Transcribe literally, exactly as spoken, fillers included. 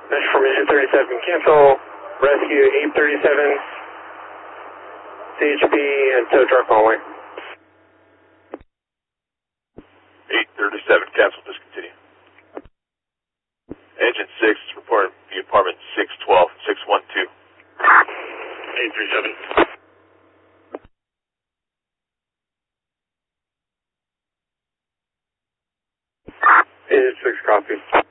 Mesh formation thirty-seven, cancel. Rescue eight thirty-seven, C H P and tow truck only. eight thirty-seven, cancel, discontinue. Engine six is reporting the apartment six twelve, six one two. eight three seven. Engine six, copy.